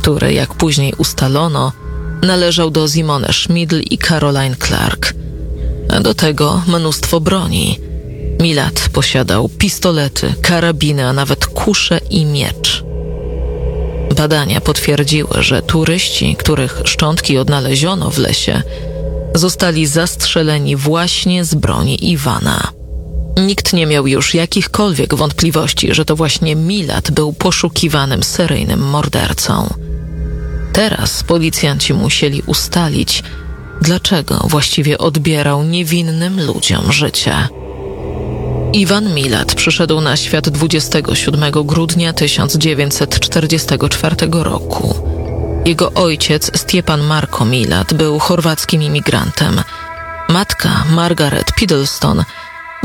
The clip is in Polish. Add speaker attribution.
Speaker 1: który, jak później ustalono, należał do Simone Schmidl i Caroline Clark. A do tego mnóstwo broni. Milad posiadał pistolety, karabiny, a nawet kusze i miecz. Badania potwierdziły, że turyści, których szczątki odnaleziono w lesie, zostali zastrzeleni właśnie z broni Iwana. Nikt nie miał już jakichkolwiek wątpliwości, że to właśnie Milad był poszukiwanym seryjnym mordercą. Teraz policjanci musieli ustalić, dlaczego właściwie odbierał niewinnym ludziom życie. Iwan Milad przyszedł na świat 27 grudnia 1944 roku. Jego ojciec, Stjepan Marko Milad, był chorwackim imigrantem. Matka, Margaret Piddleston,